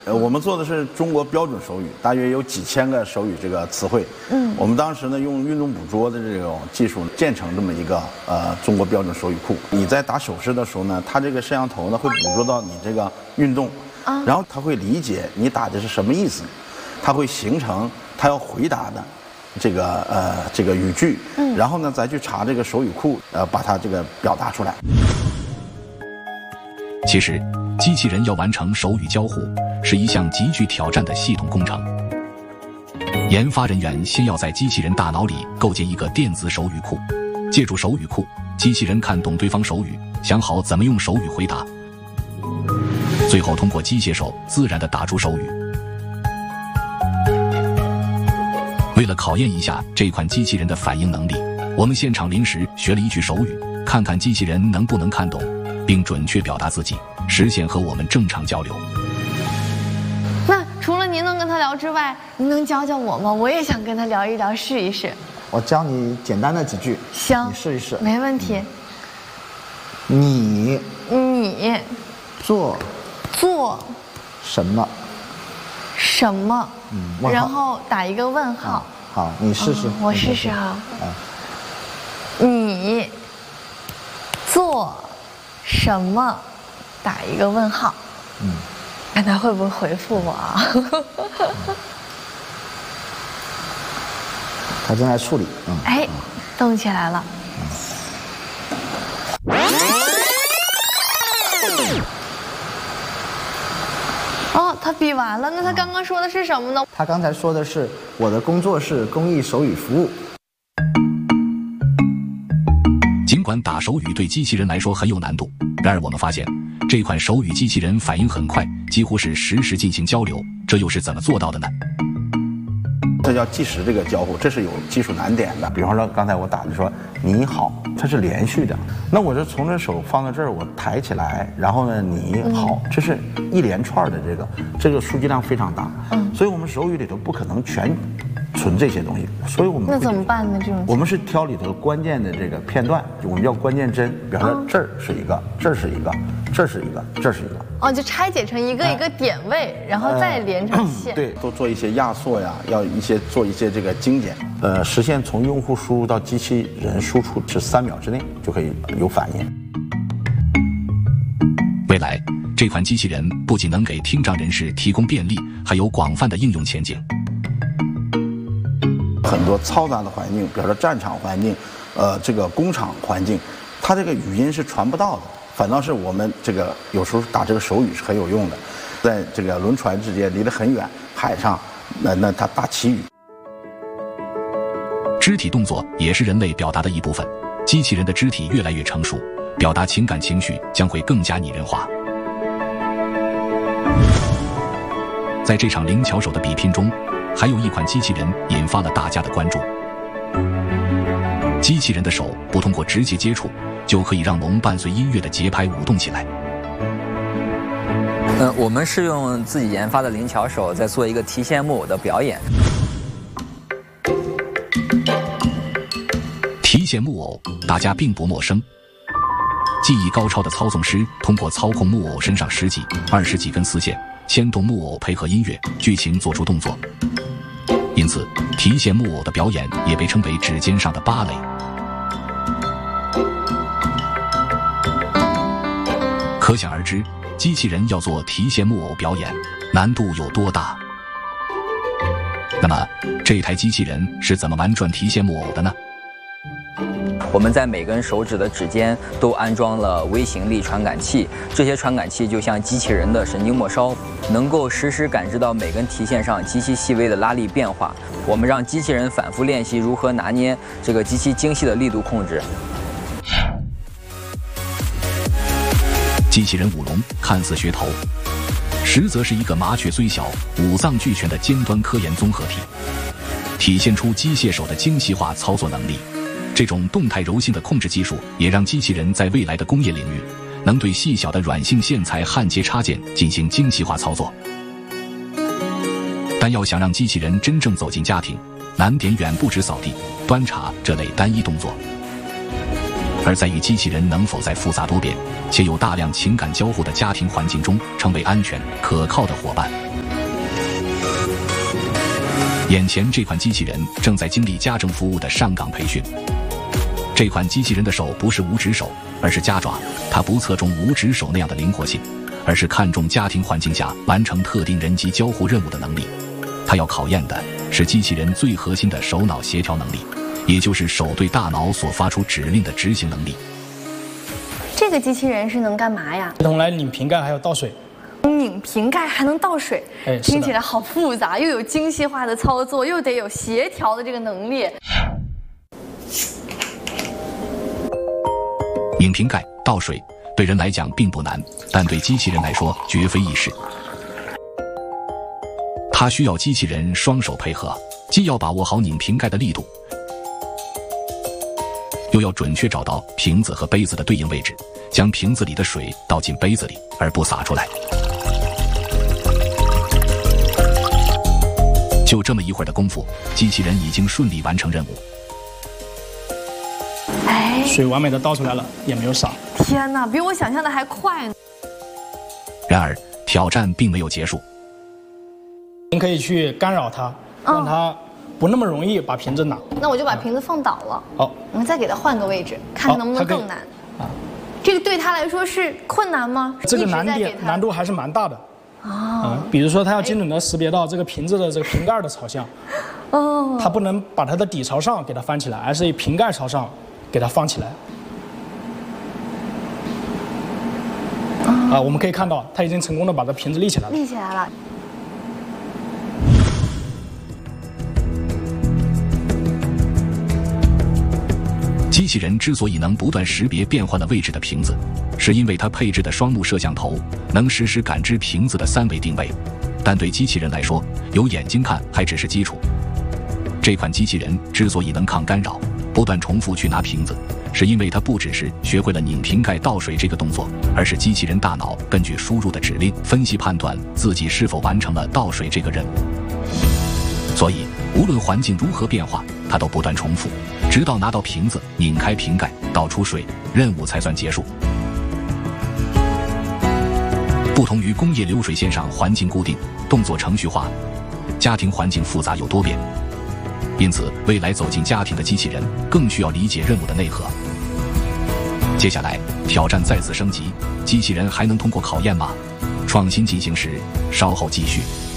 我们做的是中国标准手语，大约有几千个手语这个词汇。我们当时呢用运动捕捉的这种技术建成这么一个中国标准手语库。你在打手势的时候呢，它这个摄像头呢会捕捉到你这个运动，然后它会理解你打的是什么意思，它会形成它要回答的这个语句，然后呢再去查这个手语库，把它这个表达出来。 其实，机器人要完成手语交互，是一项极具挑战的系统工程。研发人员先要在机器人大脑里构建一个电子手语库，借助手语库，机器人看懂对方手语，想好怎么用手语回答，最后通过机械手自然地打出手语。为了考验一下这款机器人的反应能力，我们现场临时学了一句手语，看看机器人能不能看懂，并准确表达自己，实现和我们正常交流。 那除了您能跟他聊之外，您能教教我吗？我也想跟他聊一聊，试一试。 我教你简单的几句， 行， 你试一试。 没问题。 你做什么？ 什么？然后打一个问号。 好，你试试。 我试试啊。你做什么？打一个问号。看他会不会回复我啊？ 他正在处理。 哎，动起来了。哦，他比完了。那他刚刚说的是什么呢？ 他刚才说的是我的工作是公益手语服务。 尽管打手语对机器人来说很有难度，然而我们发现这款手语机器人反应很快，几乎是实时进行交流，这又是怎么做到的呢？ 这叫计时这个交互，这是有技术难点的。比方说刚才我打的说你好，它是连续的，那我就从这手放到这儿，我抬起来，然后呢你好，这是一连串的这个数据量非常大，所以我们手语里头不可能全存这些东西，所以我们那怎么办呢？这种我们是挑里头关键的这个片段，我们叫关键帧，比方说这儿是一个，这儿是一个，这儿是一个，这儿是一个。 哦，就拆解成一个一个点位，然后再连成线。 对，都做一些压缩呀，要做一些这个精简，实现从用户输入到机器人输出是3秒之内就可以有反应。 未来，这款机器人不仅能给听障人士提供便利，还有广泛的应用前景。 很多嘈杂的环境，比如说战场环境，这个工厂环境，它这个语音是传不到的。反倒是我们这个有时候打这个手语是很有用的，在这个轮船之间离得很远，海上，那它打旗语。 肢体动作也是人类表达的一部分，机器人的肢体越来越成熟，表达情感情绪将会更加拟人化。在这场灵巧手的比拼中，还有一款机器人引发了大家的关注。机器人的手不通过直接接触，就可以让龙伴随音乐的节拍舞动起来。 我们是用自己研发的灵巧手在做一个提线木偶的表演。 提线木偶大家并不陌生，技艺高超的操纵师通过操控木偶身上10几、20几根丝线，牵动木偶配合音乐剧情做出动作。因此，提线木偶的表演也被称为指尖上的芭蕾。可想而知，机器人要做提线木偶表演，难度有多大？那么，这台机器人是怎么玩转提线木偶的呢？ 我们在每根手指的指尖都安装了微型力传感器，这些传感器就像机器人的神经末梢，能够实时感知到每根提线上极其细微的拉力变化。我们让机器人反复练习如何拿捏这个极其精细的力度控制。 机器人舞龙看似噱头，实则是一个麻雀虽小，五脏俱全的尖端科研综合体，体现出机械手的精细化操作能力。这种动态柔性的控制技术，也让机器人在未来的工业领域，能对细小的软性线材焊接插件进行精细化操作。但要想让机器人真正走进家庭，难点远不止扫地、端茶这类单一动作，而在于机器人能否在复杂多变且有大量情感交互的家庭环境中成为安全可靠的伙伴。 眼前这款机器人正在经历家政服务的上岗培训。这款机器人的手不是五指手，而是夹爪，它不侧重五指手那样的灵活性，而是看重家庭环境下完成特定人机交互任务的能力。它要考验的是机器人最核心的手脑协调能力，也就是手对大脑所发出指令的执行能力。 这个机器人是能干嘛呀？ 用来拧瓶盖还有倒水。 拧瓶盖还能倒水，听起来好复杂，又有精细化的操作，又得有协调的这个能力。 拧瓶盖、倒水对人来讲并不难，但对机器人来说绝非易事。它需要机器人双手配合，既要把握好拧瓶盖的力度，又要准确找到瓶子和杯子的对应位置，将瓶子里的水倒进杯子里，而不洒出来。就这么一会儿的功夫，机器人已经顺利完成任务。 水完美的倒出来了，也没有洒。 天哪，比我想象的还快呢。 然而，挑战并没有结束。 您可以去干扰它，让它不那么容易把瓶子拿。 那我就把瓶子放倒了。 好， 我们再给它换个位置，看能不能更难。这个对他来说是困难吗？ 这个难度还是蛮大的。比如说它要精准的识别到这个瓶子的这个瓶盖的朝向。它不能把它的底朝上给它翻起来，而是以瓶盖朝上给它放起来。我们可以看到，它已经成功的把这瓶子立起来了。 立起来了。 机器人之所以能不断识别变换了位置的瓶子，是因为它配置的双目摄像头能实时感知瓶子的3维定位。但对机器人来说，有眼睛看还只是基础。这款机器人之所以能抗干扰，不断重复去拿瓶子，是因为它不只是学会了拧瓶盖倒水这个动作，而是机器人大脑根据输入的指令分析判断自己是否完成了倒水这个任务。所以无论环境如何变化，它都不断重复，直到拿到瓶子、拧开瓶盖、倒出水，任务才算结束。不同于工业流水线上环境固定、动作程序化，家庭环境复杂又多变。因此，未来走进家庭的机器人更需要理解任务的内核。接下来，挑战再次升级，机器人还能通过考验吗？创新进行时，稍后继续。